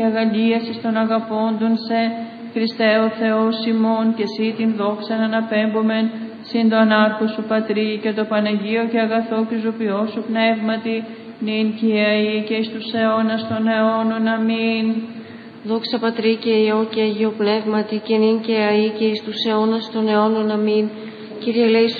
Αγαλίας εις των αγαπώντων σε, Χριστέ ο Θεός ημών, και εσύ την δόξα αναπέμπομεν, συν το ανάρχο σου Πατρί και το Παναγίο και αγαθό και ζωπιό σου Πνεύματι, νυν και αεί και εις τους αιώνας των αιώνων. Αμήν. Δόξα Πατρί και Υιό και Αγίο Πνεύματι, και νυν και αεί και εις τους αιώνας των αιώνων. Αμήν. Κύριε ελέησον